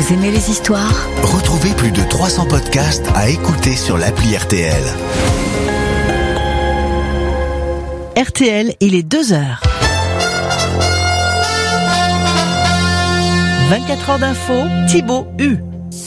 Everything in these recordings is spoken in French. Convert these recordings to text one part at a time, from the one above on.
Vous aimez les histoires ? Retrouvez plus de 300 podcasts à écouter sur l'appli RTL. RTL, il est 2h. 24 heures d'info, Thibaut Hu.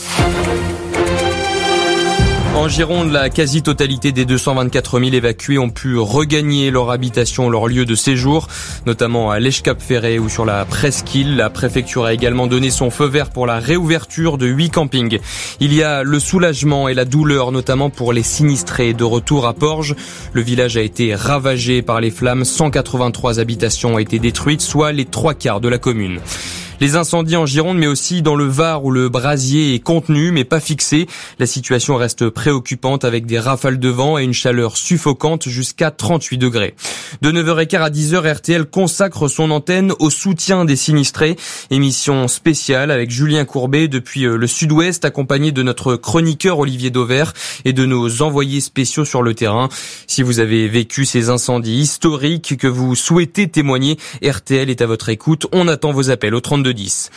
En Gironde, la quasi-totalité des 224 000 évacués ont pu regagner leur habitation, leur lieu de séjour, notamment à l'Èche-Cap-Ferret ou sur la Presqu'île. La préfecture a également donné son feu vert pour la réouverture de 8 campings. Il y a le soulagement et la douleur, notamment pour les sinistrés. De retour à Porges, le village a été ravagé par les flammes. 183 habitations ont été détruites, soit les 3/4 de la commune. Les incendies en Gironde, mais aussi dans le Var où le brasier est contenu mais pas fixé. La situation reste préoccupante avec des rafales de vent et une chaleur suffocante jusqu'à 38 degrés. De 9h15 à 10h, RTL consacre son antenne au soutien des sinistrés. Émission spéciale avec Julien Courbet depuis le sud-ouest, accompagné de notre chroniqueur Olivier Dauvert et de nos envoyés spéciaux sur le terrain. Si vous avez vécu ces incendies historiques que vous souhaitez témoigner, RTL est à votre écoute. On attend vos appels au 3210.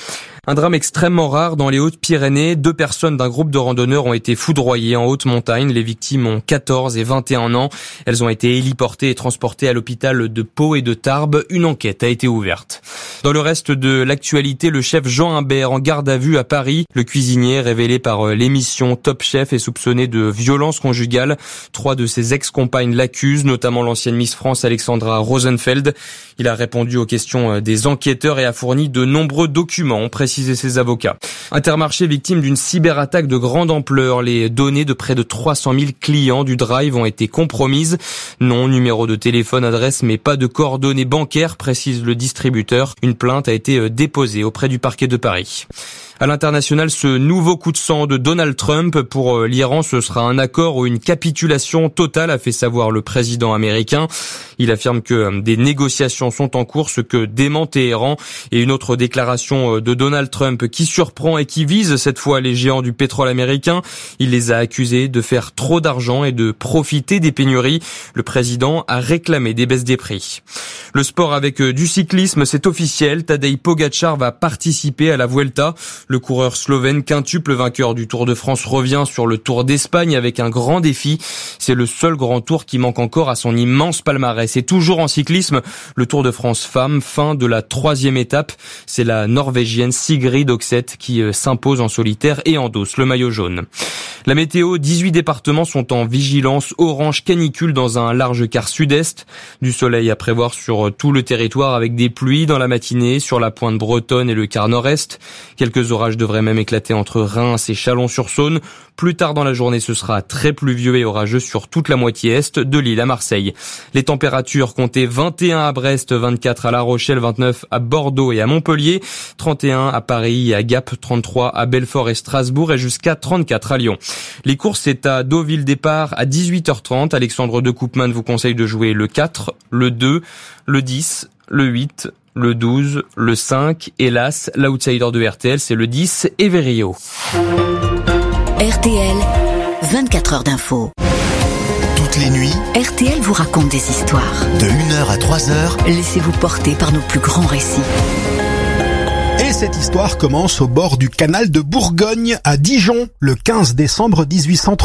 Un drame extrêmement rare dans les Hautes-Pyrénées. 2 personnes d'un groupe de randonneurs ont été foudroyées en haute montagne. Les victimes ont 14 et 21 ans. Elles ont été héliportées et transportées à l'hôpital de Pau et de Tarbes. Une enquête a été ouverte. Dans le reste de l'actualité, le chef Jean Imbert en garde à vue à Paris. Le cuisinier, révélé par l'émission Top Chef, est soupçonné de violence conjugale. 3 de ses ex-compagnes l'accusent, notamment l'ancienne Miss France Alexandra Rosenfeld. Il a répondu aux questions des enquêteurs et a fourni de nombreux documents, ont précisé ses avocats. Intermarché victime d'une cyberattaque de grande ampleur. Les données de près de 300 000 clients du Drive ont été compromises. Nom, numéro de téléphone, adresse, mais pas de coordonnées bancaires, précise le distributeur. Une plainte a été déposée auprès du parquet de Paris. À l'international, ce nouveau coup de sang de Donald Trump pour l'Iran, ce sera un accord ou une capitulation totale, a fait savoir le président américain. Il affirme que des négociations sont en cours, ce que dément Téhéran. Et une autre déclaration de Donald Trump qui surprend et qui vise cette fois les géants du pétrole américain. Il les a accusés de faire trop d'argent et de profiter des pénuries. Le président a réclamé des baisses des prix. Le sport avec du cyclisme, c'est officiel. Tadej Pogačar va participer à la Vuelta. Le coureur slovène quintuple vainqueur du Tour de France revient sur le Tour d'Espagne avec un grand défi. C'est le seul grand tour qui manque encore à son immense palmarès. Et toujours en cyclisme, le Tour de France femmes, fin de la 3e étape. C'est la Norvégienne Sigrid Oxeth qui s'impose en solitaire et endosse le maillot jaune. La météo, 18 départements sont en vigilance orange canicule dans un large quart sud-est. Du soleil à prévoir sur tout le territoire avec des pluies dans la matinée sur la pointe bretonne et le quart nord-est. Quelques orages devraient même éclater entre Reims et Chalon-sur-Saône. Plus tard dans la journée, ce sera très pluvieux et orageux sur toute la moitié est de l'île à Marseille. Les températures comptaient 21 à Brest, 24 à La Rochelle, 29 à Bordeaux et à Montpellier, 31 à Paris et à Gap, 33 à Belfort et Strasbourg et jusqu'à 34 à Lyon. Les courses, c'est à Deauville, départ à 18h30. Alexandre de Koopman vous conseille de jouer le 4, le 2, le 10, le 8, le 12, le 5, hélas, l'outsider de RTL, c'est le 10, Everio. RTL, 24 heures d'info. Toutes les nuits, RTL vous raconte des histoires. de 1h à 3h, Laissez-vous porter par nos plus grands récits. Et cette histoire commence au bord du canal de Bourgogne à Dijon, le 15 décembre 1830.